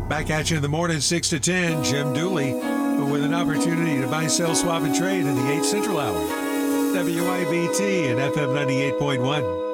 Back at you in the morning, 6 to 10. Jim Dooley with an opportunity to buy, sell, swap, and trade in the 8 Central Hour. WYBT and FM 98.1.